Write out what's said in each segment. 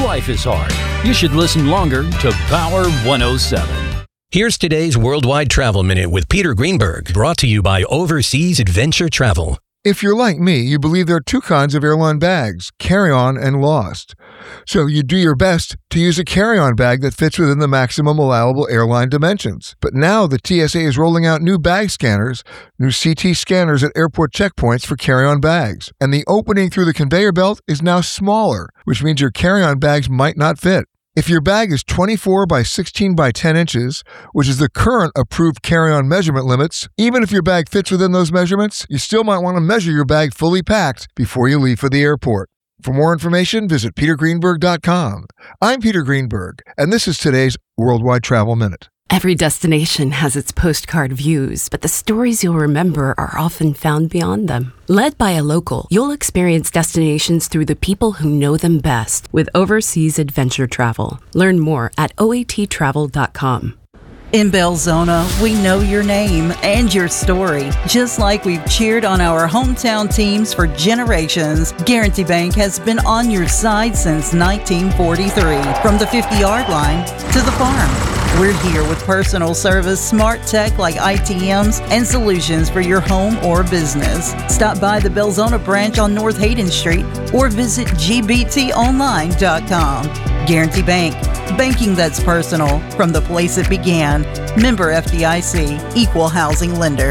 life is hard, you should listen longer to Power 107. Here's today's Worldwide Travel Minute with Peter Greenberg, brought to you by Overseas Adventure Travel. If you're like me, you believe there are two kinds of airline bags, carry-on and lost. So you do your best to use a carry-on bag that fits within the maximum allowable airline dimensions. But now the TSA is rolling out new bag scanners, new CT scanners at airport checkpoints for carry-on bags. And the opening through the conveyor belt is now smaller, which means your carry-on bags might not fit. If your bag is 24 by 16 by 10 inches, which is the current approved carry-on measurement limits, even if your bag fits within those measurements, you still might want to measure your bag fully packed before you leave for the airport. For more information, visit petergreenberg.com. I'm Peter Greenberg, and this is today's Worldwide Travel Minute. Every destination has its postcard views, but the stories you'll remember are often found beyond them. Led by a local, you'll experience destinations through the people who know them best with Overseas Adventure Travel. Learn more at oattravel.com. In Belzona, we know your name and your story. Just like we've cheered on our hometown teams for generations, Guaranty Bank has been on your side since 1943. From the 50-yard line to the farm. We're here with personal service, smart tech like ITMs, and solutions for your home or business. Stop by the Belzona branch on North Hayden Street or visit gbtonline.com. Guaranty Bank. Banking that's personal from the place it began. Member FDIC, Equal Housing Lender.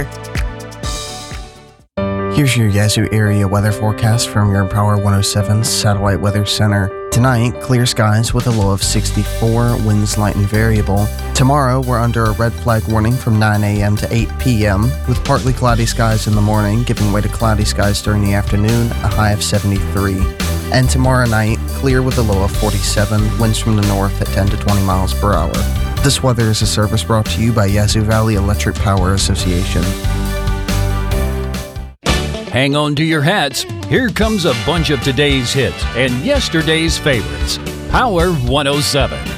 Here's your Yazoo area weather forecast from your Power 107 Satellite Weather Center. Tonight, clear skies with a low of 64, winds light and variable. Tomorrow, we're under a red flag warning from 9 a.m. to 8 p.m. with partly cloudy skies in the morning, giving way to cloudy skies during the afternoon, a high of 73. And tomorrow night, clear with a low of 47, winds from the north at 10 to 20 miles per hour. This weather is a service brought to you by Yazoo Valley Electric Power Association. Hang on to your hats. Here comes a bunch of today's hits and yesterday's favorites. Power 107.